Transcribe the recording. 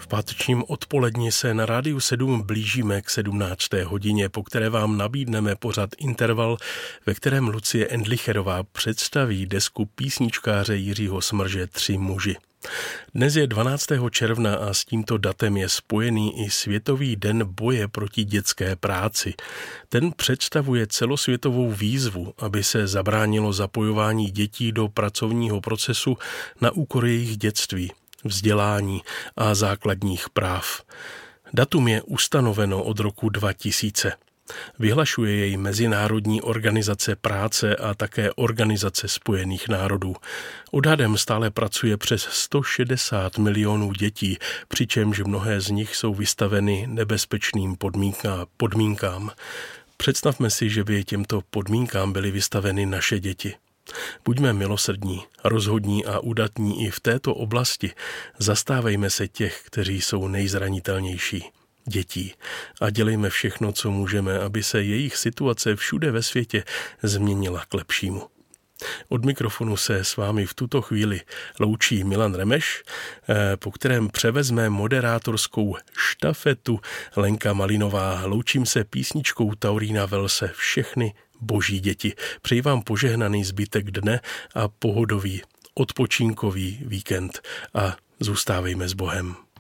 V pátečním odpoledni se na Rádiu 7 blížíme k 17. hodině, po které vám nabídneme pořad Interval, ve kterém Lucie Endlicherová představí desku písničkáře Jiřího Smrže Tři muži. Dnes je 12. června a s tímto datem je spojený i Světový den boje proti dětské práci. Ten představuje celosvětovou výzvu, aby se zabránilo zapojování dětí do pracovního procesu na úkor jejich dětství, vzdělání a základních práv. Datum je ustanoveno od roku 2000. Vyhlašuje jej Mezinárodní organizace práce a také Organizace spojených národů. Odhadem stále pracuje přes 160 milionů dětí, přičemž mnohé z nich jsou vystaveny nebezpečným podmínkám. Představme si, že by těmto podmínkám byly vystaveny naše děti. Buďme milosrdní, rozhodní a udatní i v této oblasti. Zastávejme se těch, kteří jsou nejzranitelnější. Dětí a dělejme všechno, co můžeme, aby se jejich situace všude ve světě změnila k lepšímu. Od mikrofonu se s vámi v tuto chvíli loučí Milan Remeš, po kterém převezme moderátorskou štafetu Lenka Malinová. Loučím se písničkou Taurína Velse Všechny boží děti. Přeji vám požehnaný zbytek dne a pohodový, odpočinkový víkend a zůstávejme s Bohem.